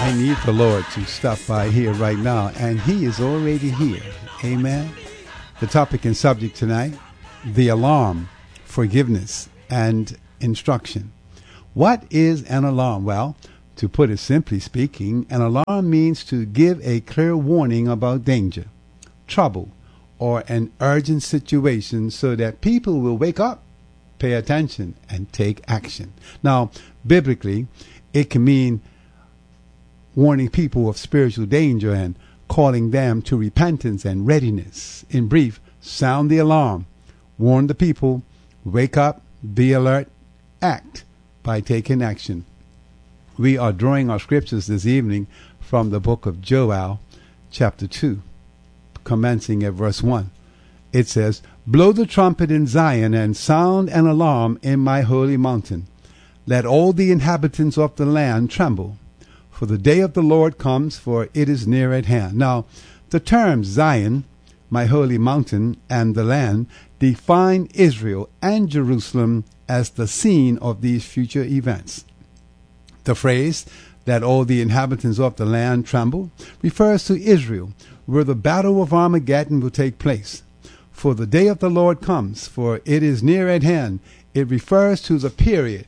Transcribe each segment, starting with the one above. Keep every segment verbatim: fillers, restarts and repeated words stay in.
I need the Lord to stop by here right now, and he is already here. Amen. The topic and subject tonight, the alarm, forgiveness, and instruction. What is an alarm? Well, to put it simply speaking, an alarm means to give a clear warning about danger, trouble, or an urgent situation so that people will wake up, pay attention, and take action. Now, biblically, it can mean warning people of spiritual danger and calling them to repentance and readiness. In brief, sound the alarm, warn the people, wake up, be alert, act by taking action. We are drawing our scriptures this evening from the book of Joel, chapter two, commencing at verse one. It says, "Blow the trumpet in Zion and sound an alarm in my holy mountain. Let all the inhabitants of the land tremble. For the day of the Lord comes, for it is near at hand." Now, the terms Zion, my holy mountain, and the land define Israel and Jerusalem as the scene of these future events. The phrase, "that all the inhabitants of the land tremble," refers to Israel, where the battle of Armageddon will take place. For the day of the Lord comes, for it is near at hand. It refers to the period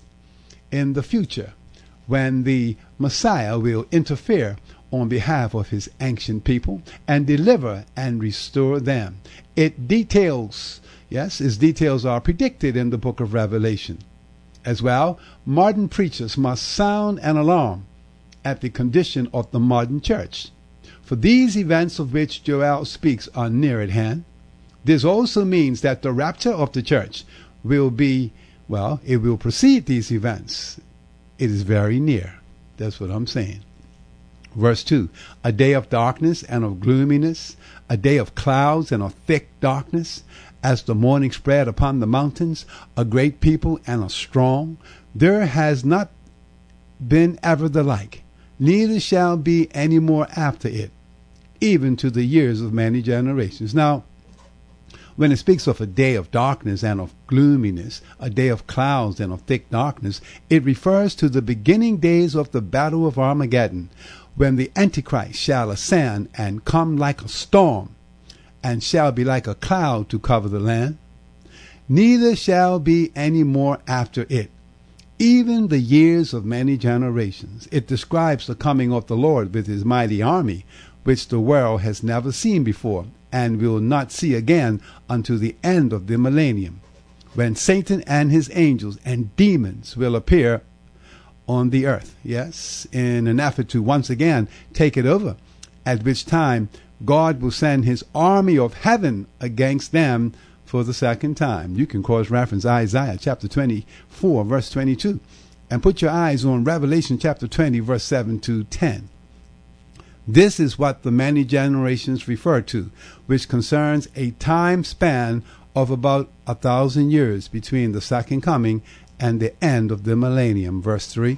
in the future when the Messiah will interfere on behalf of his ancient people and deliver and restore them. It details, yes, its details are predicted in the book of Revelation. As well, modern preachers must sound an alarm at the condition of the modern church. For these events of which Joel speaks are near at hand. This also means that the rapture of the church will be, well, it will precede these events. It is very near. That's what I'm saying. Verse two, "A day of darkness and of gloominess, a day of clouds and of thick darkness, as the morning spread upon the mountains, a great people and a strong. There has not been ever the like, neither shall be any more after it, even to the years of many generations." Now, when it speaks of a day of darkness and of gloominess, a day of clouds and of thick darkness, it refers to the beginning days of the battle of Armageddon, when the Antichrist shall ascend and come like a storm, and shall be like a cloud to cover the land. Neither shall be any more after it, even the years of many generations. It describes the coming of the Lord with his mighty army, which the world has never seen before, and will not see again unto the end of the millennium, when Satan and his angels and demons will appear on the earth, yes, in an effort to once again take it over, at which time God will send his army of heaven against them for the second time. You can cross-reference Isaiah chapter twenty-four, verse twenty-two, and put your eyes on Revelation chapter twenty, verse seven to ten. This is what the many generations refer to, which concerns a time span of about a thousand years between the second coming and the end of the millennium. Verse three,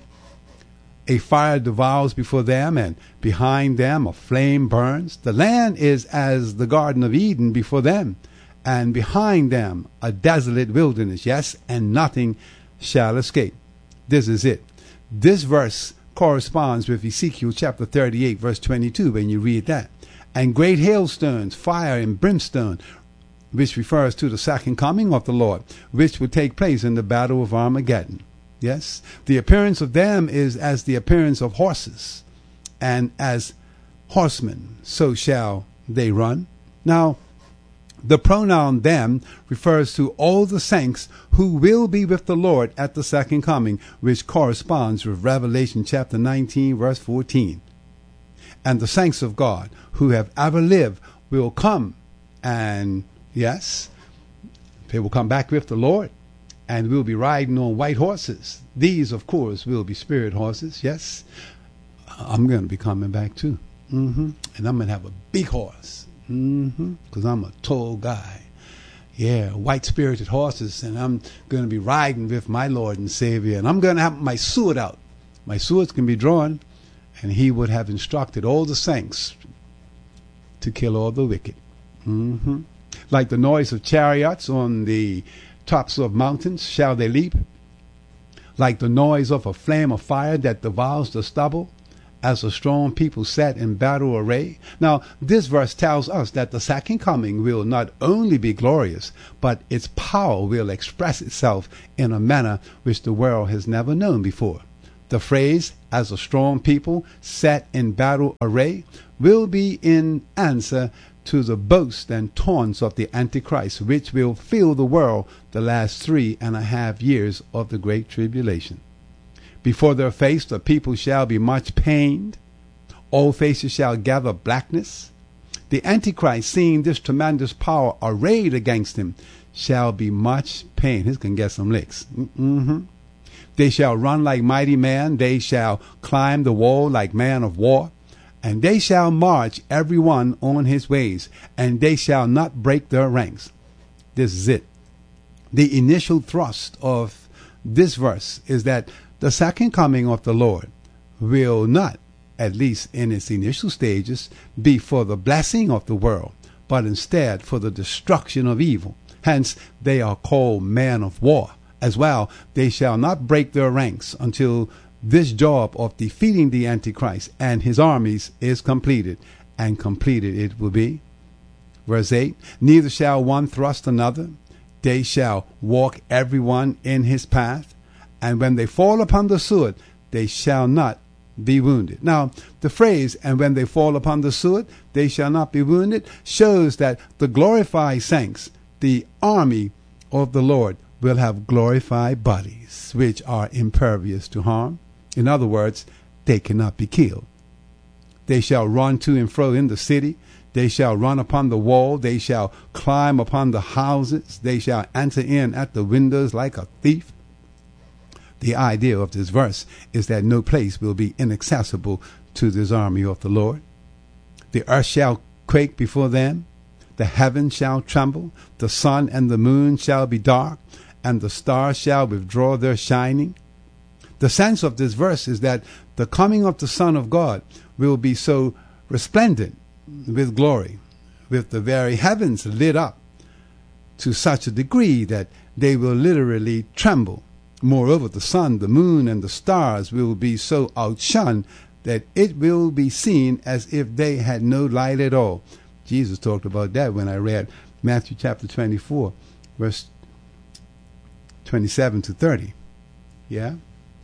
"A fire devours before them, and behind them a flame burns. The land is as the Garden of Eden before them, and behind them a desolate wilderness, yes, and nothing shall escape." This is it. This verse corresponds with Ezekiel chapter thirty-eight, verse twenty-two, when you read that. "And great hailstones, fire and brimstone," which refers to the second coming of the Lord, which will take place in the battle of Armageddon. Yes, the appearance of them is as the appearance of horses, and as horsemen, so shall they run. Now, the pronoun "them" refers to all the saints who will be with the Lord at the second coming, which corresponds with Revelation chapter nineteen, verse fourteen. And the saints of God who have ever lived will come, and yes, they will come back with the Lord, and we'll be riding on white horses. These, of course, will be spirit horses, yes. I'm going to be coming back too. Mm-hmm. And I'm going to have a big horse. Mm-hmm. Because I'm a tall guy. Yeah, white-spirited horses, and I'm going to be riding with my Lord and Savior, and I'm going to have my sword out. My swords can be drawn, and he would have instructed all the saints to kill all the wicked. Mm-hmm. Like the noise of chariots on the tops of mountains shall they leap, like the noise of a flame of fire that devours the stubble, as a strong people set in battle array. Now, this verse tells us that the second coming will not only be glorious, but its power will express itself in a manner which the world has never known before. The phrase, as a strong people set in battle array, will be in answer to the boast and taunts of the Antichrist, which will fill the world the last three and a half years of the Great Tribulation. Before their face the people shall be much pained. All faces shall gather blackness. The Antichrist, seeing this tremendous power arrayed against him, shall be much pained. He's going to get some licks. Mm-hmm. They shall run like mighty men. They shall climb the wall like men of war. And they shall march every one on his ways, and they shall not break their ranks. This is it. The initial thrust of this verse is that the second coming of the Lord will not, at least in its initial stages, be for the blessing of the world, but instead for the destruction of evil. Hence, they are called men of war. As well, they shall not break their ranks until this job of defeating the Antichrist and his armies is completed, and completed it will be. Verse eight, neither shall one thrust another. They shall walk every one in his path. And when they fall upon the sword, they shall not be wounded. Now, the phrase, and when they fall upon the sword, they shall not be wounded, shows that the glorified saints, the army of the Lord, will have glorified bodies, which are impervious to harm. In other words, they cannot be killed. They shall run to and fro in the city. They shall run upon the wall. They shall climb upon the houses. They shall enter in at the windows like a thief. The idea of this verse is that no place will be inaccessible to this army of the Lord. The earth shall quake before them. The heavens shall tremble. The sun and the moon shall be dark, and the stars shall withdraw their shining. The sense of this verse is that the coming of the Son of God will be so resplendent with glory, with the very heavens lit up to such a degree that they will literally tremble. Moreover, the sun, the moon, and the stars will be so outshone that it will be seen as if they had no light at all. Jesus talked about that when I read Matthew chapter twenty-four, verse twenty-seven to thirty. Yeah?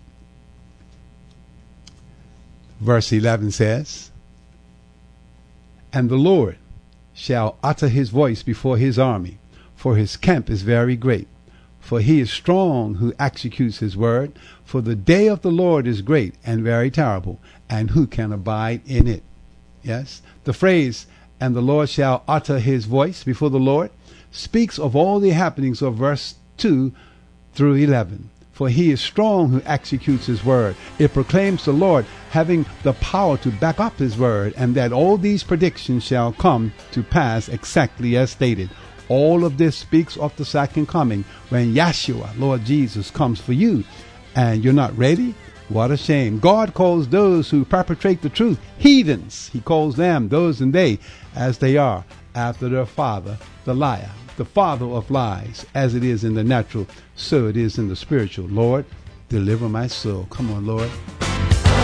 Verse eleven says, and the Lord shall utter his voice before his army, for his camp is very great. For he is strong who executes his word. For the day of the Lord is great and very terrible, and who can abide in it? Yes, the phrase, and the Lord shall utter his voice before the Lord, speaks of all the happenings of verse two through eleven. For he is strong who executes his word. It proclaims the Lord having the power to back up his word, and that all these predictions shall come to pass exactly as stated. All of this speaks of the second coming, when Yeshua, Lord Jesus, comes for you, and you're not ready? What a shame. God calls those who perpetrate the truth heathens. He calls them, those and they, as they are, after their father, the liar, the father of lies. As it is in the natural, so it is in the spiritual. Lord, deliver my soul. Come on, Lord.